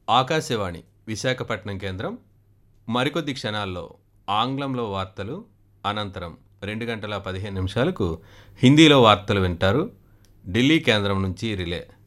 ఆకాశవాణి విశాఖపట్నం కేంద్రం మరికొద్ది క్షణాల్లో ఆంగ్లంలో వార్తలు, అనంతరం 2 గంటల 15 నిమిషాలకు హిందీలో వార్తలు వింటారు. ఢిల్లీ కేంద్రం నుంచి రిలే.